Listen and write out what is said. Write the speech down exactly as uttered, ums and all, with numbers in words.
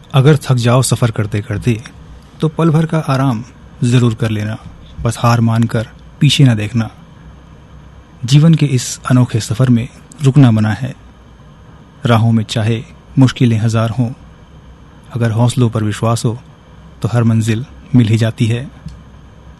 अगर थक जाओ सफ़र करते करते तो पल भर का आराम ज़रूर कर लेना, बस हार मानकर पीछे ना देखना। जीवन के इस अनोखे सफ़र में रुकना मना है। राहों में चाहे मुश्किलें हजार हों, अगर हौसलों पर विश्वास हो तो हर मंजिल मिल ही जाती है।